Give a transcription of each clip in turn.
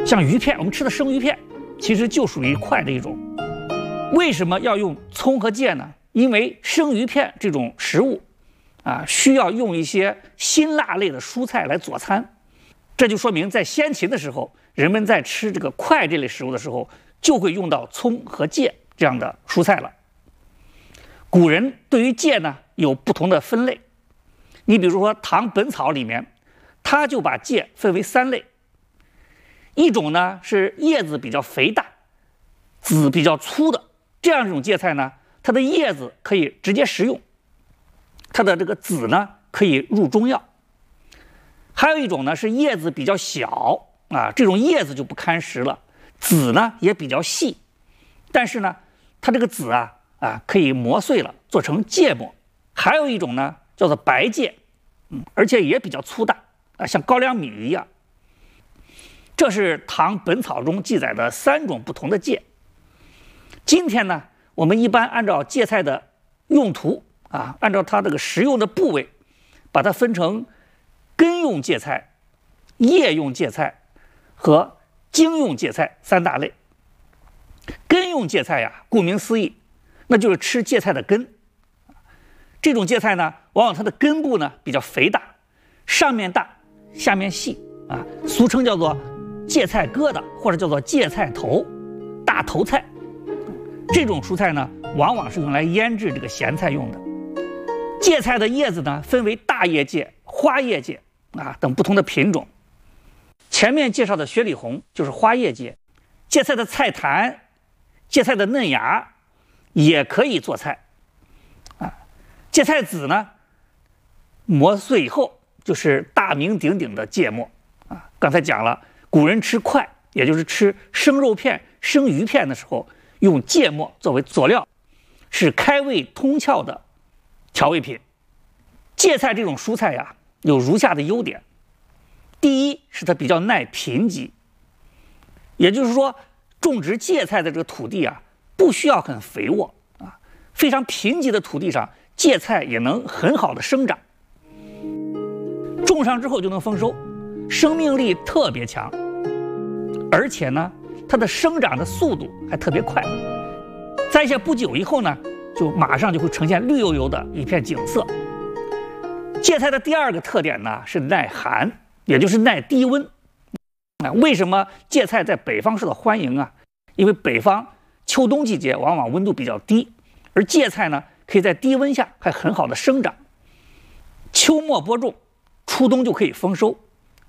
像鱼片，我们吃的生鱼片，其实就属于快的一种。为什么要用葱和芥呢？因为生鱼片这种食物需要用一些辛辣类的蔬菜来佐餐，这就说明在先秦的时候，人们在吃这个快这类食物的时候，就会用到葱和芥这样的蔬菜了。古人对于芥呢有不同的分类，你比如说《唐本草》里面，它就把芥分为3类，一种呢是叶子比较肥大、籽比较粗的这样一种芥菜呢，它的叶子可以直接食用，它的这个籽呢可以入中药。还有一种呢是叶子比较小这种叶子就不堪食了，籽呢也比较细，但是呢它这个籽可以磨碎了做成芥末。还有一种呢叫做白芥，而且也比较粗大像高粱米一样。这是《唐本草》中记载的3种不同的芥。今天呢，我们一般按照芥菜的用途按照它这个食用的部位，把它分成根用芥菜、叶用芥菜和茎用芥菜3大类。根用芥菜顾名思义，那就是吃芥菜的根。这种芥菜呢，往往它的根部呢比较肥大，上面大，下面细俗称叫做芥菜疙瘩，或者叫做芥菜头、大头菜。这种蔬菜呢，往往是用来腌制这个咸菜用的。芥菜的叶子呢，分为大叶芥、花叶芥等不同的品种。前面介绍的雪里红就是花叶芥，芥菜的菜坛、芥菜的嫩芽也可以做菜芥菜籽呢，磨碎以后就是大名鼎鼎的芥末刚才讲了，古人吃快，也就是吃生肉片、生鱼片的时候，用芥末作为佐料，是开胃通窍的调味品。芥菜这种蔬菜有如下的优点。第一是它比较耐贫瘠，也就是说种植芥菜的这个土地不需要很肥沃非常贫瘠的土地上，芥菜也能很好的生长，种上之后就能丰收，生命力特别强，而且呢它的生长的速度还特别快，栽下不久以后呢，就马上就会呈现绿油油的一片景色。芥菜的第2个特点呢是耐寒，也就是耐低温为什么芥菜在北方受到欢迎因为北方秋冬季节往往温度比较低，而芥菜呢可以在低温下还很好的生长，秋末播种，初冬就可以丰收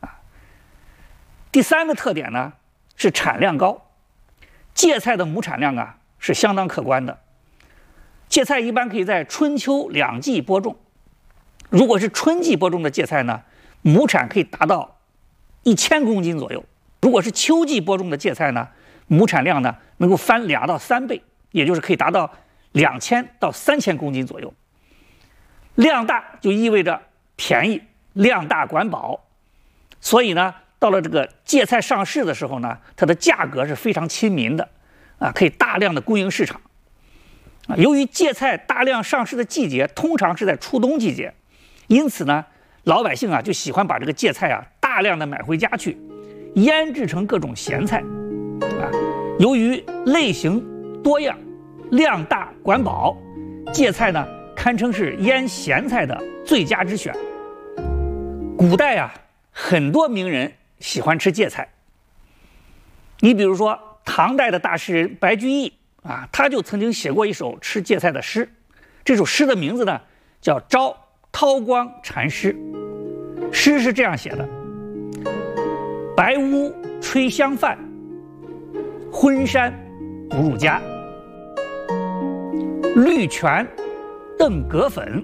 第3个特点呢是产量高，芥菜的亩产量是相当可观的。芥菜一般可以在春秋2季播种，如果是春季播种的芥菜呢，亩产可以达到1000公斤左右；如果是秋季播种的芥菜呢，亩产量呢能够翻2到3倍，也就是可以达到2000到3000公斤左右。量大就意味着便宜，量大管饱，所以呢到了这个芥菜上市的时候呢，它的价格是非常亲民的可以大量的供应市场由于芥菜大量上市的季节通常是在初冬季节，因此呢老百姓就喜欢把这个芥菜大量的买回家去，腌制成各种咸菜由于类型多样、量大管饱，芥菜呢堪称是腌咸菜的最佳之选。古代很多名人喜欢吃芥菜，你比如说唐代的大诗人白居易他就曾经写过一首吃芥菜的诗，这首诗的名字呢叫《招韬光禅诗》。诗是这样写的：白屋吹香饭，昏山不入家，绿泉炖葛粉，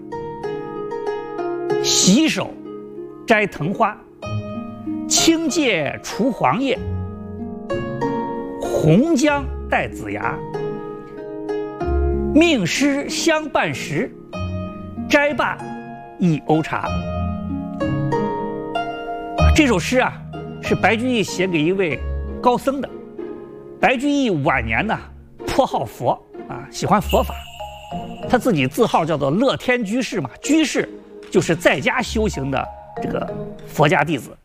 洗手摘藤花，青芥除黄叶，红姜带紫芽，命诗相伴时，摘罢一瓯茶。这首诗是白居易写给一位高僧的。白居易晚年呢颇好佛喜欢佛法，他自己自号叫做乐天居士嘛，居士就是在家修行的这个佛家弟子。